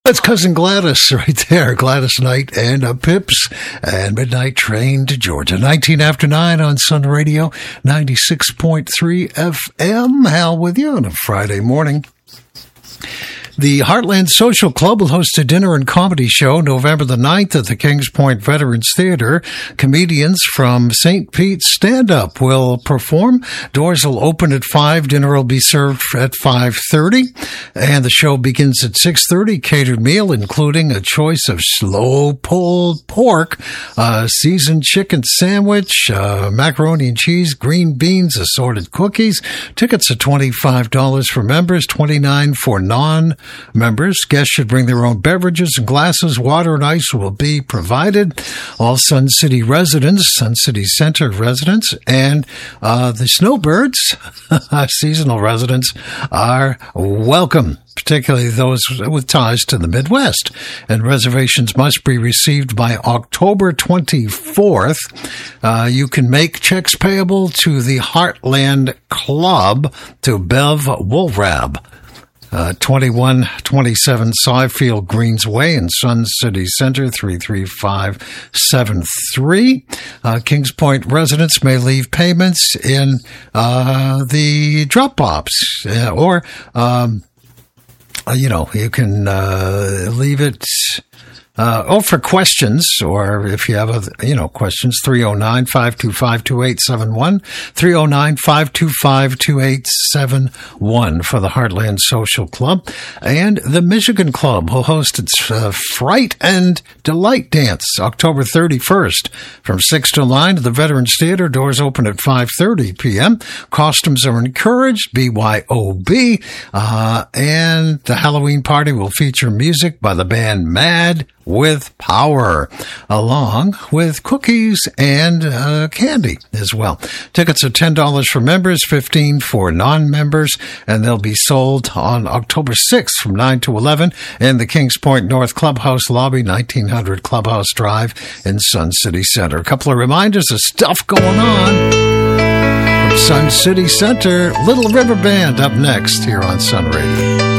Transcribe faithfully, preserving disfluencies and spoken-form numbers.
That's Cousin Gladys right there. Gladys Knight and uh, Pips and Midnight Train to Georgia. nineteen after nine on Sun Radio, ninety-six point three F M. Hal with you on a Friday morning. The Heartland Social Club will host a dinner and comedy show November the ninth at the Kings Point Veterans Theater. Comedians from Saint Pete's Stand Up will perform. Doors will open at five. Dinner will be served at five thirty. And the show begins at six thirty. Catered meal, including a choice of slow-pulled pork, a seasoned chicken sandwich, uh, macaroni and cheese, green beans, assorted cookies. Tickets are twenty-five dollars for members, twenty-nine dollars for non members. Guests should bring their own beverages and glasses. Water and ice will be provided. All Sun City residents, Sun City Center residents, and uh, the Snowbirds, seasonal residents, are welcome, particularly those with ties to the Midwest. And reservations must be received by October twenty-fourth. Uh, you can make checks payable to the Heartland Club to Bev Woolrab. Uh, twenty-one twenty-seven Syfield Greens Way in Sun City Center, three three five seven three. Uh, Kings Point residents may leave payments in uh, the drop box, uh, or, um, uh, you know, you can uh, leave it... Uh, oh, for questions, or if you have, a, you know, questions, three oh nine, five two five, two eight seven one, three oh nine, five two five, two eight seven one for the Heartland Social Club. And the Michigan Club will host its uh, Fright and Delight Dance October thirty-first from six to nine at the Veterans Theater. Doors open at five thirty p.m. Costumes are encouraged, B Y O B. Uh, and the Halloween party will feature music by the band Mad with Power, along with cookies and uh, candy as well. Tickets are ten dollars for members, fifteen dollars for non-members, and they'll be sold on October sixth from nine to eleven in the Kings Point North Clubhouse lobby, nineteen hundred Clubhouse Drive in Sun City Center. A couple of reminders of stuff going on from Sun City Center. Little River Band up next here on Sun Radio.